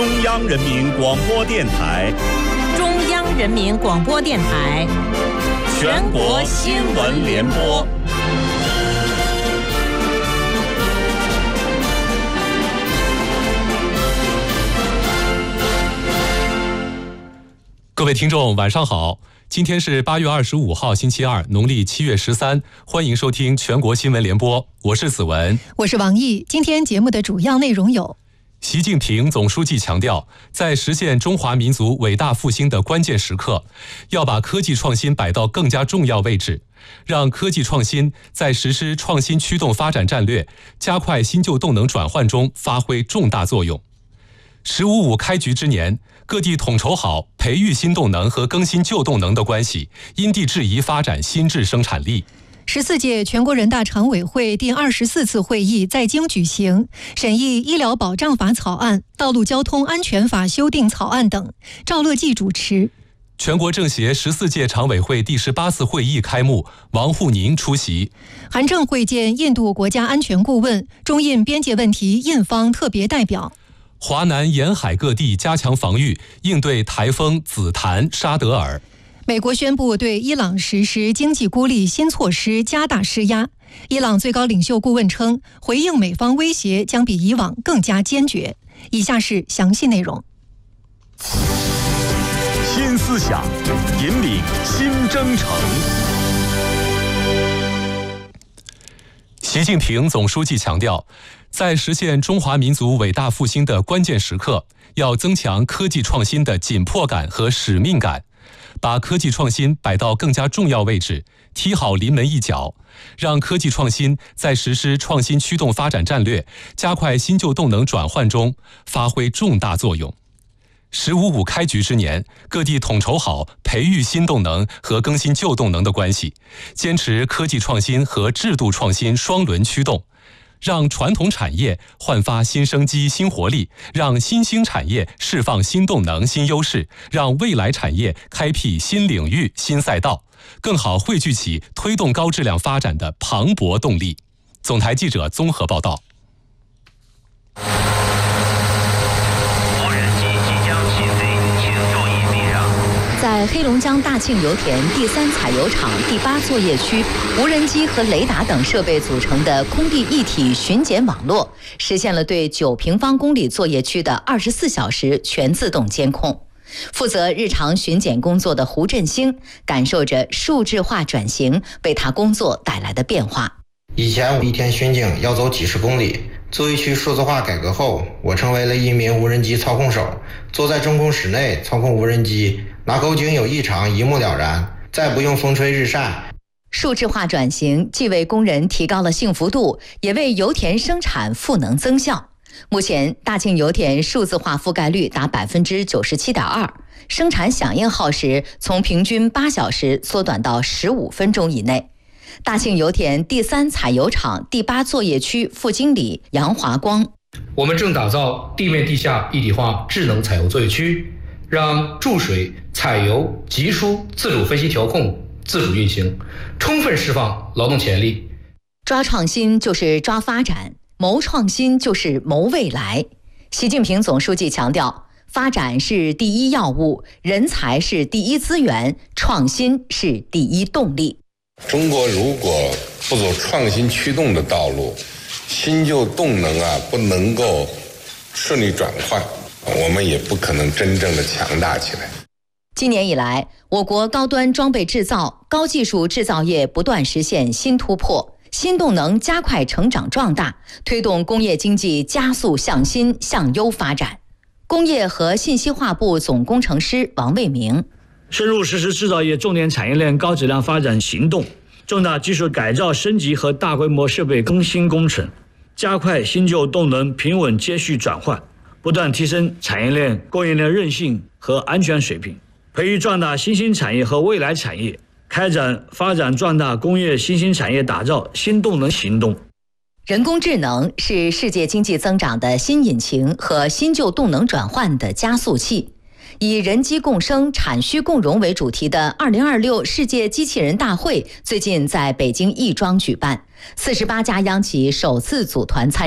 中央人民广播电台， 中央人民广播电台， 全国新闻联播。 各位听众晚上好，今天是8月25号星期二，农历7月13，欢迎收听全国新闻联播，我是子文， 我是王毅。今天节目的主要内容有： 习近平总书记强调，在实现中华民族伟大复兴的关键时刻，要把科技创新摆到更加重要位置，让科技创新在实施创新驱动发展战略、加快新旧动能转换中发挥重大作用。“15+5”开局之年，各地统筹好培育新动能和更新旧动能的关系，因地制宜发展新质生产力。 14届全国人大常委会第24次会议在京举行，审议医疗保障法草案、道路交通安全法修订草案等。赵乐际主持。 全国政协14届常委会第18次会议开幕，王沪宁出席。 韩正会见印度国家安全顾问、中印边界问题印方特别代表。 华南沿海各地加强防御，应对台风紫檀、沙德尔。 美国宣布对伊朗实施经济孤立新措施，加大施压。伊朗最高领袖顾问称，回应美方威胁将比以往更加坚决。以下是详细内容。 新思想，引领新征程。 习近平总书记强调，在实现中华民族伟大复兴的关键时刻，要增强科技创新的紧迫感和使命感，把科技创新摆到更加重要位置，踢好临门一脚，让科技创新在实施创新驱动发展战略、加快新旧动能转换中发挥重大作用。“15+5”开局之年，各地统筹好培育新动能和更新旧动能的关系，坚持科技创新和制度创新双轮驱动，让传统产业焕发新生机、新活力，让新兴产业释放新动能、新优势，让未来产业开辟新领域、新赛道，更好汇聚起推动高质量发展的磅礴动力。总台记者综合报道。 在黑龙江大庆油田第3采油厂第8作业区，无人机和雷达等设备组成的空地一体巡检网络，实现了对9平方公里作业区的24小时全自动监控。负责日常巡检工作的胡振兴感受着数字化转型为他工作带来的变化。 以前我一天巡警要走几十公里，作业区数字化改革后，我成为了一名无人机操控手，坐在中控室内操控无人机，拿钩井有异常一目了然，再不用风吹日晒。 数字化转型既为工人提高了幸福度，也为油田生产赋能增效。目前大庆油田数字化覆盖率达 97.2%， 生产响应耗时从平均8小时缩短到15分钟以内。大庆油田第3采油厂第8作业区副经理杨华光： 我们正打造地面地下一体化智能采油作业区，让注水、采油、集疏自主分析调控、自主运行，充分释放劳动潜力。 抓创新就是抓发展，谋创新就是谋未来。习近平总书记强调，发展是第一要务，人才是第一资源，创新是第一动力。 中国如果不走创新驱动的道路，新旧动能不能够顺利转换，我们也不可能真正的强大起来。 今年以来，我国高端装备制造、高技术制造业不断实现新突破，新动能加快成长壮大，推动工业经济加速向新向优发展。工业和信息化部总工程师王卫明： 深入实施制造业重点产业链高质量发展行动，重大技术改造升级和大规模设备更新工程，加快新旧动能平稳接续转换，不断提升产业链供应链韧性和安全水平，培育壮大新兴产业和未来产业，开展发展壮大工业新兴产业打造新动能行动。 人工智能是世界经济增长的新引擎和新旧动能转换的加速器。以人机共生、产需共融为主题的2026世界机器人大会最近在北京亦庄举办，48家央企首次组团参展，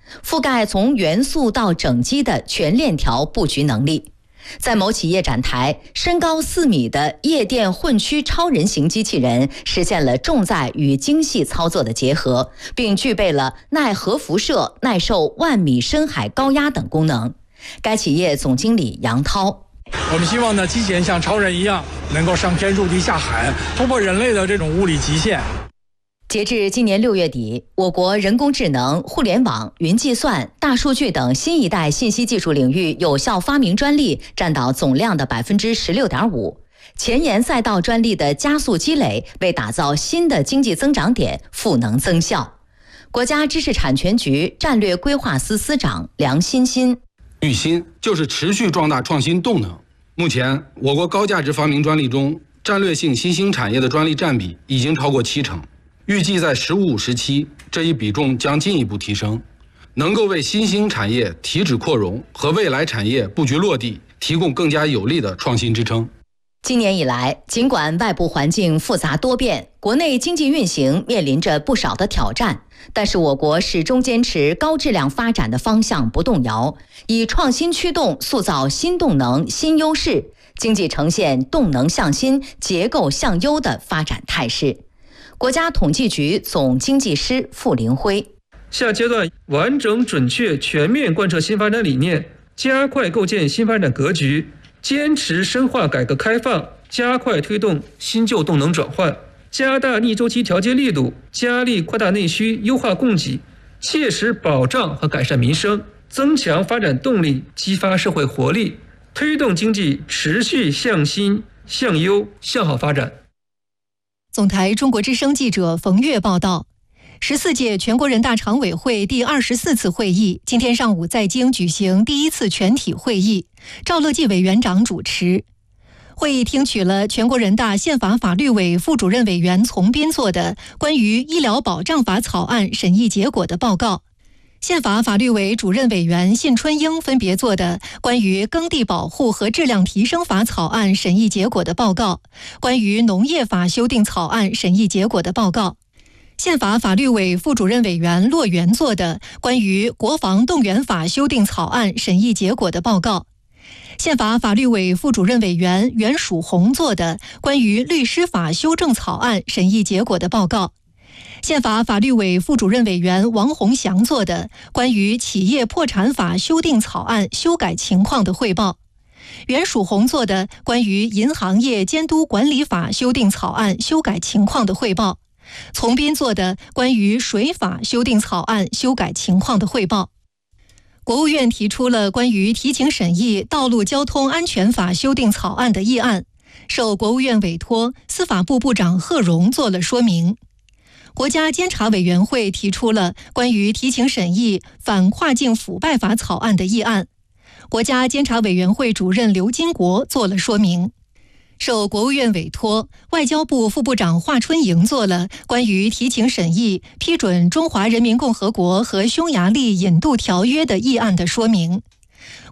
覆盖从元素到整机的全链条布局能力。在某企业展台，身高4米的夜店混驱超人型机器人实现了重载与精细操作的结合，并具备了耐核辐射、耐受10000米深海高压等功能。该企业总经理杨涛： 我们希望呢，机器人像超人一样，能够上天入地下海，突破人类的这种物理极限。 截至今年6月底，我国人工智能、互联网、云计算、大数据等新一代信息技术领域有效发明专利占到总量的 16.5%， 前沿赛道专利的加速积累，为打造新的经济增长点赋能增效。国家知识产权局战略规划司司长梁欣欣： 育新就是持续壮大创新动能。目前，我国高价值发明专利中，战略性新兴产业的专利占比已经超过70%。预计在“15、17”这一比重将进一步提升，能够为新兴产业提质扩容和未来产业布局落地提供更加有力的创新支撑。 今年以来，尽管外部环境复杂多变，国内经济运行面临着不少的挑战，但是我国始终坚持高质量发展的方向不动摇，以创新驱动塑造新动能、新优势，经济呈现动能向新、结构向优的发展态势。国家统计局总经济师傅林辉： 下阶段完整、准确、全面贯彻新发展理念，加快构建新发展格局，坚持深化改革开放，加快推动新旧动能转换，加大逆周期调节力度，加力扩大内需，优化供给，切实保障和改善民生，增强发展动力，激发社会活力，推动经济持续向新、向优、向好发展。 总台中国之声记者冯月报道，14届全国人大常委会第24次会议今天上午在京举行第1次全体会议，赵乐际委员长主持。会议听取了全国人大宪法法律委副主任委员丛斌做的关于医疗保障法草案审议结果的报告，宪法法律委主任委员信春英分别做的关于耕地保护和质量提升法草案审议结果的报告，关于农业法修订草案审议结果的报告。宪法法律委副主任委员骆元做的关于国防动员法修订草案审议结果的报告。宪法法律委副主任委员袁曙红做的关于律师法修正草案审议结果的报告。宪法法律委副主任委员王洪祥做的关于企业破产法修订草案修改情况的汇报。袁曙红做的关于银行业监督管理法修订草案修改情况的汇报。丛斌做的关于水法修订草案修改情况的汇报。国务院提出了关于提请审议道路交通安全法修订草案的议案，受国务院委托，司法部部长贺荣做了说明。国家监察委员会提出了关于提请审议反跨境腐败法草案的议案，国家监察委员会主任刘金国做了说明。受国务院委托，外交部副部长华春莹做了关于提请审议批准中华人民共和国和匈牙利引渡条约的议案的说明。